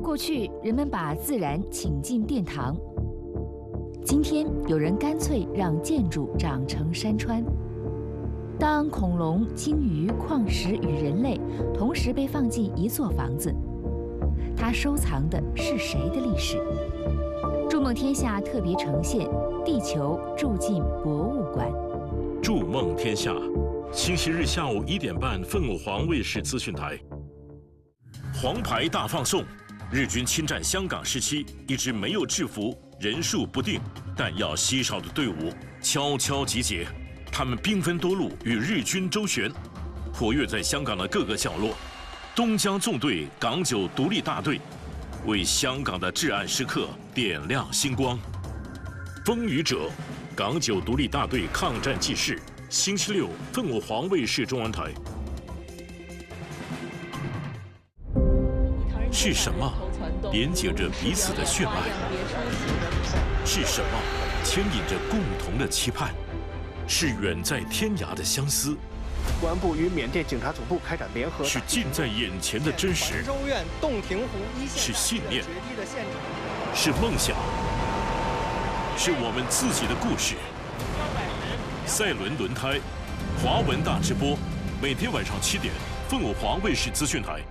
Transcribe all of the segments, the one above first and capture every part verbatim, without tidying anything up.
过去，人们把自然请进殿堂，今天有人干脆让建筑长成山川。当恐龙、鲸鱼、矿石与人类同时被放进一座房子，它收藏的是谁的历史？筑梦天下特别呈现《地球住进博物馆》。 筑梦天下，星期日下午一点半，凤凰凰卫视资讯台。黄牌大放送，日军侵占香港时期，一支没有制服、人数不定、弹药稀少的队伍悄悄集结。他们兵分多路，与日军周旋，活跃在香港的各个角落。东江纵队港九独立大队为香港的至暗时刻点亮星光。风雨者，港九独立大队抗战纪事，星期六凤凰凰卫视中文台。是什么连接着彼此的血脉？是什么牵引着共同的期盼？是远在天涯的相思， 公安部与缅甸警察总部开展联合。 是近在眼前的真实， 州院洞庭湖一线是信念，是梦想，是我们自己的故事。赛伦轮胎，华文大直播，每天晚上七点，凤凰凰卫视资讯台。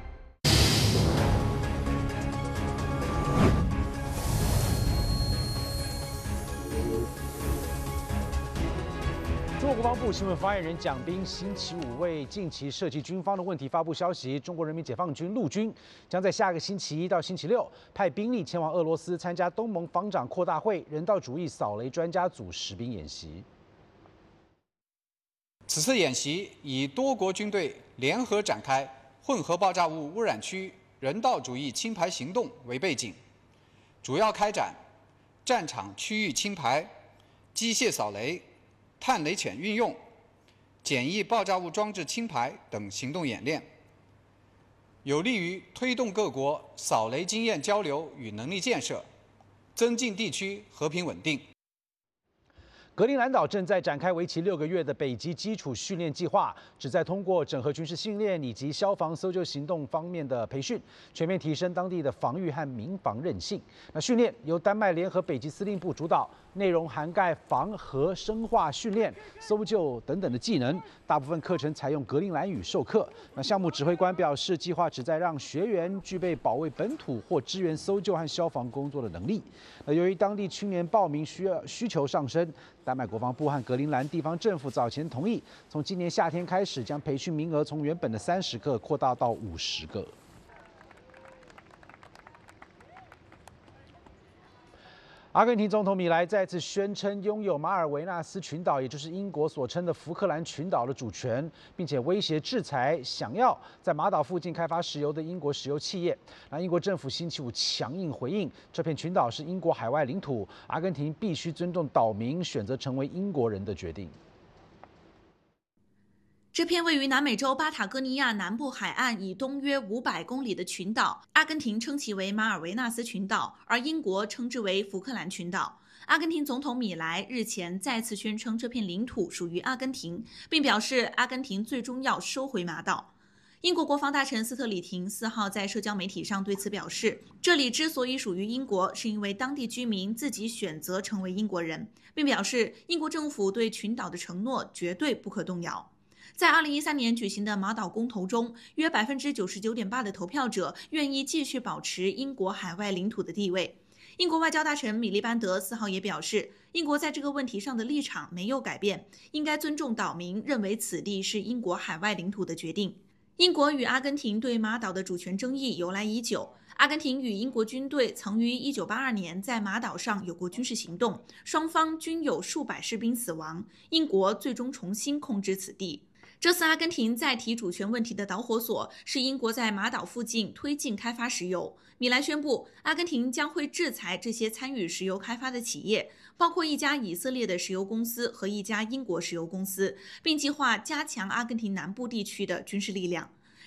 中国国防部新闻发言人蒋斌星期五为近期涉及军方的问题发布消息，中国人民解放军陆军将在下个星期一到星期六派兵力前往俄罗斯参加东盟防长扩大会人道主义扫雷专家组实兵演习。 此次演习以多国军队联合展开混合爆炸物污染区人道主义清排行动为背景，主要开展战场区域清排、机械扫雷、碳雷潜运用、简易爆炸物装置清排等行动演练，有利于推动各国扫雷经验交流与能力建设，增进地区和平稳定。 格陵兰岛正在展开为期六个月的北极基础训练计划，旨在通过整合军事训练以及消防搜救行动方面的培训，全面提升当地的防御和民防韧性。那训练由丹麦联合北极司令部主导，内容涵盖防核、生化训练、搜救等等的技能，大部分课程采用格陵兰语授课。那项目指挥官表示，计划旨在让学员具备保卫本土或支援搜救和消防工作的能力。那由于当地青年报名需要需求上升，丹麦国防部和格陵兰地方政府早前同意，从今年夏天开始，将培训名额从原本的三十个扩大到五十个。阿根廷总统米莱再次宣称拥有马尔维纳斯群岛，也就是英国所称的福克兰群岛的主权，并且威胁制裁想要在马岛附近开发石油的英国石油企业。那英国政府星期五强硬回应，这片群岛是英国海外领土，阿根廷必须尊重岛民选择成为英国人的决定。 这片位于南美洲巴塔哥尼亚南部海岸以东约五百公里的群岛，阿根廷称其为马尔维纳斯群岛，而英国称之为福克兰群岛。阿根廷总统米莱日前再次宣称这片领土属于阿根廷，并表示阿根廷最终要收回马岛。英国国防大臣斯特里廷四号在社交媒体上对此表示，这里之所以属于英国，是因为当地居民自己选择成为英国人，并表示英国政府对群岛的承诺绝对不可动摇。在二零一三年举行的马岛公投中，约百分之九十九点八的投票者愿意继续保持英国海外领土的地位。英国外交大臣米利班德四号也表示，英国在这个问题上的立场没有改变，应该尊重岛民认为此地是英国海外领土的决定。英国与阿根廷对马岛的主权争议由来已久，阿根廷与英国军队曾于一九八二年在马岛上有过军事行动，双方均有数百士兵死亡，英国最终重新控制此地。这次阿根廷再提主权问题的导火索是英国在马岛附近推进开发石油。米莱宣布，阿根廷将会制裁这些参与石油开发的企业，包括一家以色列的石油公司和一家英国石油公司，并计划加强阿根廷南部地区的军事力量。